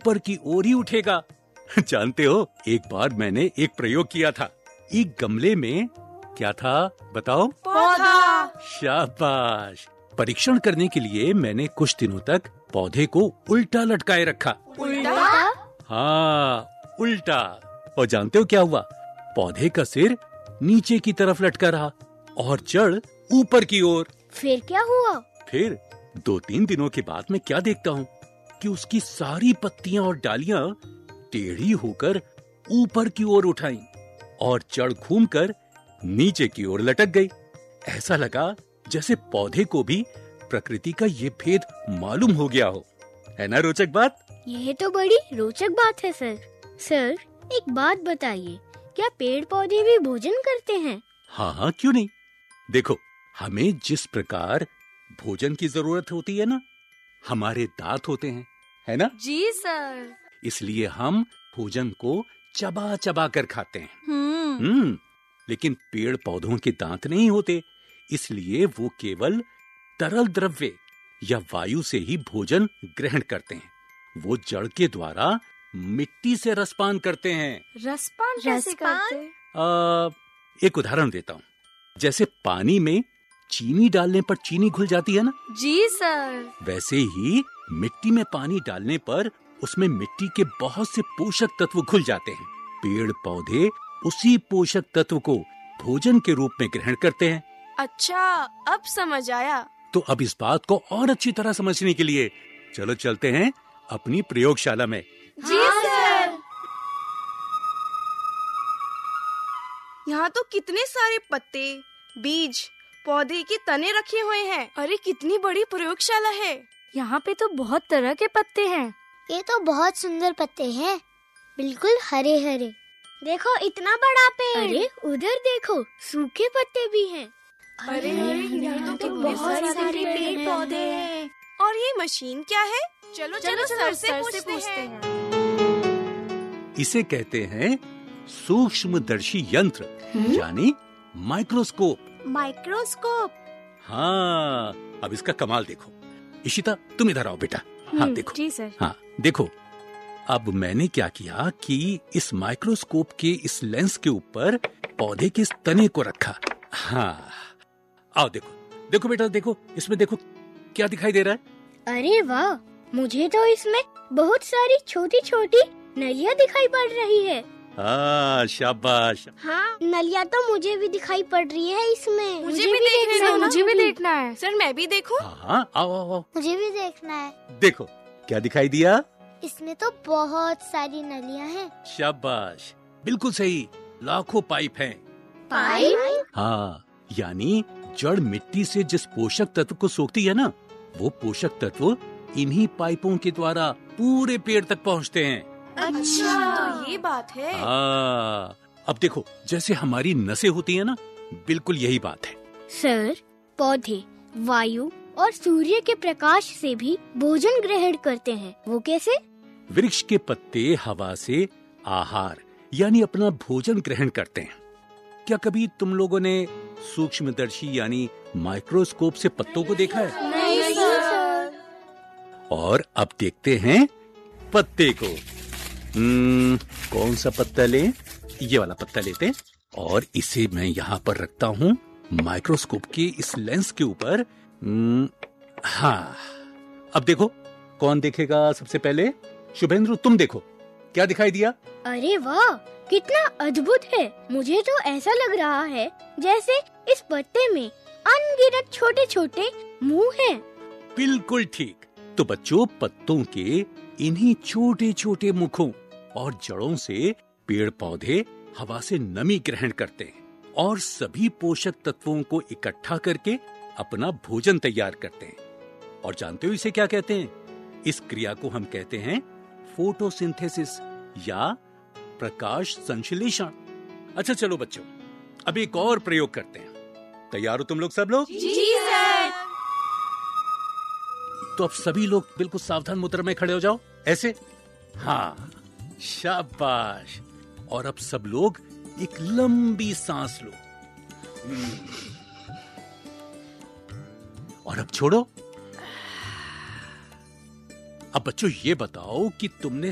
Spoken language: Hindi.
ऊपर की ओर ही उठेगा। जानते हो, एक बार मैंने एक प्रयोग किया था। एक गमले में क्या था बताओ? पौधा। शाबाश। परीक्षण करने के लिए मैंने कुछ दिनों तक पौधे को उल्टा लटकाए रखा। उल्टा? हाँ, उल्टा। और जानते हो क्या हुआ? पौधे का सिर नीचे की तरफ लटका रहा और जड़ ऊपर की ओर। फिर क्या हुआ? फिर 2-3 दिनों के बाद मैं क्या देखता हूँ कि उसकी सारी पत्तियां और डालियां टेढ़ी होकर ऊपर की ओर उठाई और जड़ घूमकर नीचे की ओर लटक गई। ऐसा लगा जैसे पौधे को भी प्रकृति का ये भेद मालूम हो गया हो। है ना रोचक बात? यह तो बड़ी रोचक बात है सर। सर, एक बात बताइए, क्या पेड़ पौधे भी भोजन करते हैं? हाँ, क्यों नहीं। देखो, हमें जिस प्रकार भोजन की जरूरत होती है ना, हमारे दांत होते हैं, है ना? जी सर। इसलिए हम भोजन को चबा चबा कर खाते हैं। लेकिन पेड़ पौधों के दांत नहीं होते, इसलिए वो केवल तरल द्रव्य या वायु से ही भोजन ग्रहण करते हैं। वो जड़ के द्वारा मिट्टी से रसपान करते हैं। रसपान कैसे करते? एक उदाहरण देता हूँ। जैसे पानी में चीनी डालने पर चीनी घुल जाती है ना? जी सर। वैसे ही मिट्टी में पानी डालने पर उसमें मिट्टी के बहुत से पोषक तत्व घुल जाते हैं। पेड़ पौधे उसी पोषक तत्व को भोजन के रूप में ग्रहण करते हैं। अच्छा, अब समझ आया। तो अब इस बात को और अच्छी तरह समझने के लिए चलो चलते हैं अपनी प्रयोगशाला में। जी सर। यहाँ तो कितने सारे पत्ते, बीज, पौधे के तने रखे हुए हैं। अरे कितनी बड़ी प्रयोगशाला है। यहाँ पे तो बहुत तरह के पत्ते हैं। ये तो बहुत सुंदर पत्ते हैं, बिल्कुल हरे हरे। देखो, इतना बड़ा पेड़। अरे उधर देखो, सूखे पत्ते भी हैं। अरे यहाँ तो बहुत सारे पेड़ पौधे हैं। और ये मशीन क्या है? चलो सर से पूछते हैं। इसे कहते हैं सूक्ष्मदर्शी यंत्र, यानी माइक्रोस्कोप। माइक्रोस्कोप? हाँ, अब इसका कमाल देखो। इशिता, तुम इधर आओ बेटा। हाँ देखो। जी सर। हाँ देखो, अब मैंने क्या किया कि इस माइक्रोस्कोप के इस लेंस के ऊपर पौधे के इस तने को रखा। हाँ, आओ देखो। देखो बेटा, देखो इसमें, देखो क्या दिखाई दे रहा है? अरे वाह, मुझे तो इसमें बहुत सारी छोटी छोटी नलियाँ दिखाई पड़ रही है। हाँ, शाबाश। हाँ, नलियाँ तो मुझे भी दिखाई पड़ रही है इसमें। मुझे भी देखना है। सर, मैं भी देखूं? हाँ, आओ आओ आओ। मुझे भी देखना है। देखो क्या दिखाई दिया? इसमें तो बहुत सारी नलियाँ हैं। शाबाश, बिल्कुल सही। लाखों पाइप हैं। पाइप? हाँ, यानी जड़ मिट्टी से जिस पोषक तत्व को सोखती है ना, वो पोषक तत्व इन्हीं पाइपों के द्वारा पूरे पेड़ तक पहुँचते हैं। अच्छा, तो ये बात है। हाँ, अब देखो, जैसे हमारी नसें होती है ना, बिल्कुल यही बात है। सर, पौधे वायु और सूर्य के प्रकाश से भी भोजन ग्रहण करते हैं, वो कैसे? वृक्ष के पत्ते हवा से आहार यानी अपना भोजन ग्रहण करते हैं। क्या कभी तुम लोगों ने सूक्ष्मदर्शी यानी माइक्रोस्कोप से पत्तों को देखा है? नहीं सर। और अब देखते हैं पत्ते को। कौन सा पत्ता लें? ये वाला पत्ता लेते हैं और इसे मैं यहाँ पर रखता हूँ माइक्रोस्कोप के इस लेंस के ऊपर। हाँ, अब देखो कौन देखेगा सबसे पहले? शुभेंद्र, तुम देखो, क्या दिखाई दिया? अरे वाह, कितना अद्भुत है। मुझे तो ऐसा लग रहा है जैसे इस पत्ते में अनगिनत छोटे छोटे मुंह हैं। बिल्कुल ठीक। तो बच्चों, पत्तों के इन्हीं छोटे छोटे मुखों और जड़ों से पेड़ पौधे हवा से नमी ग्रहण करते हैं और सभी पोषक तत्वों को इकट्ठा करके अपना भोजन तैयार करते हैं। और जानते हो इसे क्या कहते हैं? इस क्रिया को हम कहते हैं फोटोसिंथेसिस या प्रकाश संश्लेषण। अच्छा चलो बच्चों, अब एक और प्रयोग करते हैं। तैयार हो तुम लोग सब लोग? जी सर। तो अब सभी लोग बिल्कुल सावधान मुद्रा में खड़े हो जाओ, ऐसे। हाँ, शाबाश। और अब सब लोग एक लंबी सांस लो और अब छोड़ो। अब बच्चों ये बताओ कि तुमने